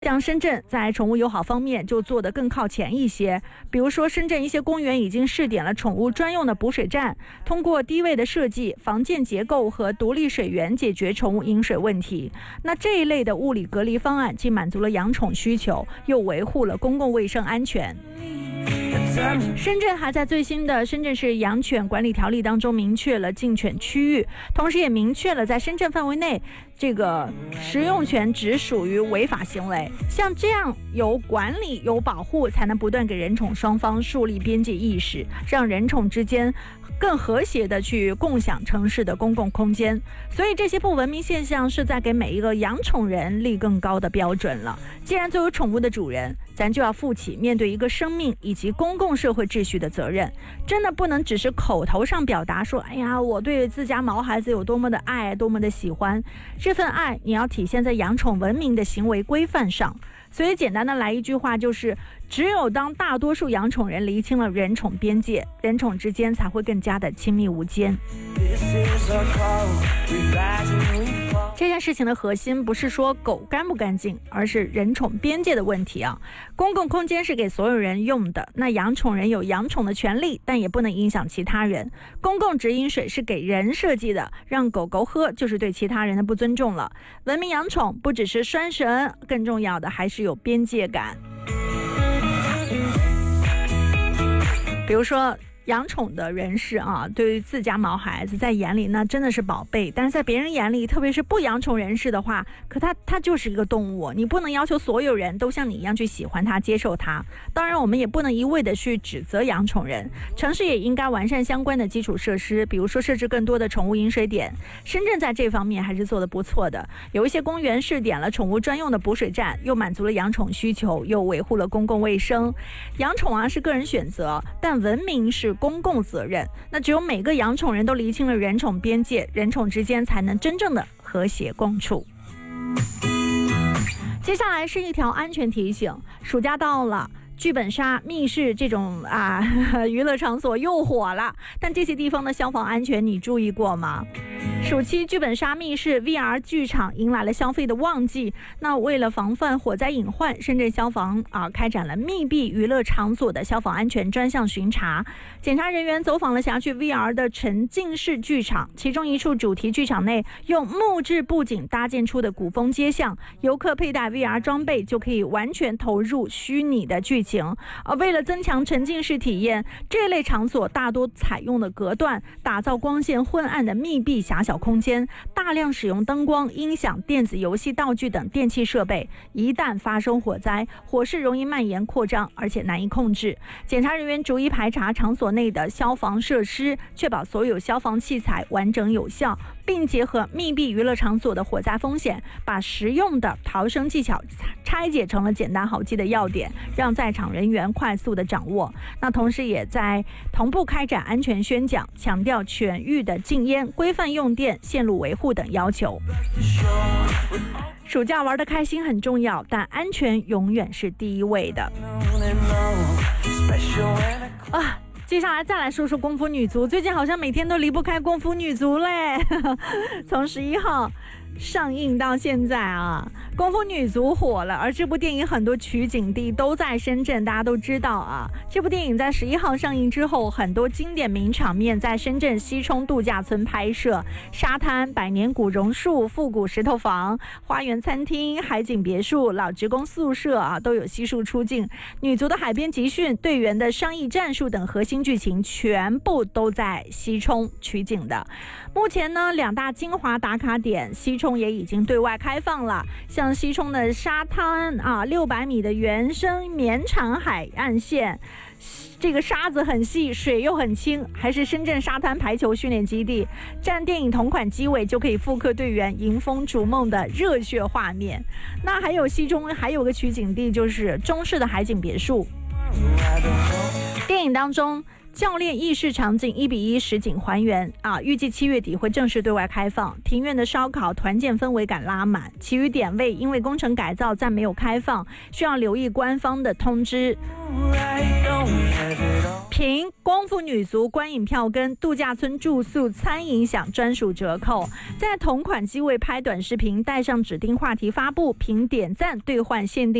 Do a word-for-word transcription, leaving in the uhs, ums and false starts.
像深圳在宠物友好方面就做得更靠前一些，比如说深圳一些公园已经试点了宠物专用的补水站，通过低位的设计、防溅结构和独立水源解决宠物饮水问题。那这一类的物理隔离方案既满足了养宠需求，又维护了公共卫生安全。深圳还在最新的深圳市养犬管理条例当中明确了禁犬区域，同时也明确了在深圳范围内这个食用犬只属于违法行为。像这样有管理有保护，才能不断给人宠双方树立边界意识，让人宠之间更和谐的去共享城市的公共空间。所以这些不文明现象是在给每一个养宠人立更高的标准了。既然作为宠物的主人，咱就要负起面对一个生命以及公共社会秩序的责任，真的不能只是口头上表达说，哎呀，我对自家毛孩子有多么的爱，多么的喜欢。这份爱你要体现在养宠文明的行为规范上。所以简单的来一句话，就是只有当大多数养宠人厘清了人宠边界，人宠之间才会更加的亲密无间。这件事情的核心不是说狗干不干净，而是人宠边界的问题啊。公共空间是给所有人用的，那养宠人有养宠的权利，但也不能影响其他人。公共直饮水是给人设计的，让狗狗喝就是对其他人的不尊重了。文明养宠不只是拴绳，更重要的还是有边界感。比如说养宠的人士啊，对于自家毛孩子在眼里那真的是宝贝，但是在别人眼里，特别是不养宠人士的话，可他他就是一个动物，你不能要求所有人都像你一样去喜欢它、接受它。当然我们也不能一味的去指责养宠人，城市也应该完善相关的基础设施，比如说设置更多的宠物饮水点。深圳在这方面还是做得不错的，有一些公园试点了宠物专用的补水站，又满足了养宠需求，又维护了公共卫生。养宠啊是个人选择，但文明是公共责任，那只有每个养宠人都厘清了人宠边界，人宠之间才能真正的和谐共处。接下来是一条安全提醒，暑假到了，剧本杀、密室这种啊娱乐场所又火了，但这些地方的消防安全你注意过吗？暑期剧本杀、密室、V R 剧场迎来了消费的旺季。那为了防范火灾隐患，深圳消防啊开展了密闭娱乐场所的消防安全专项巡查。检查人员走访了辖区 V R 的沉浸式剧场，其中一处主题剧场内用木质布景搭建出的古风街巷，游客佩戴 V R 装备就可以完全投入虚拟的剧情。而为了增强沉浸式体验，这类场所大多采用了隔断，打造光线昏暗的密闭狭小空间，大量使用灯光、音响、电子游戏道具等电器设备。一旦发生火灾，火势容易蔓延扩张，而且难以控制。检查人员逐一排查场所内的消防设施，确保所有消防器材完整有效，并结合密闭娱乐场所的火灾风险，把实用的逃生技巧拆解成了简单好记的要点，让在场人员快速的掌握。那同时也在同步开展安全宣讲，强调全域的禁烟、规范用电、线路维护等要求。暑假玩得开心很重要，但安全永远是第一位的啊！接下来再来说说功夫女足，最近好像每天都离不开功夫女足嘞。从十一号上映到现在啊，功夫女足火了，而这部电影很多取景地都在深圳，大家都知道啊。这部电影在十一号上映之后，很多经典名场面在深圳西冲度假村拍摄，沙滩、百年古榕树、复古石头房、花园餐厅、海景别墅、老职工宿舍啊，都有悉数出镜。女足的海边集训、队员的商议战术等核心剧情全部都在西冲取景的。目前呢，两大精华打卡点西冲也已经对外开放了，像西冲的沙滩啊，六百米的原生绵长海岸线，这个沙子很细，水又很清，还是深圳沙滩排球训练基地，占电影同款机位就可以复刻队员迎风逐梦的热血画面。那还有西冲还有个取景地就是中式的海景别墅，电影当中教练议事场景一比一实景还原啊，预计七月底会正式对外开放。庭院的烧烤团建氛围感拉满，其余点位因为工程改造暂没有开放，需要留意官方的通知。 凭功夫女足观影票跟度假村住宿餐饮享专属折扣，在同款机位拍短视频，带上指定话题发布，凭点赞兑换限定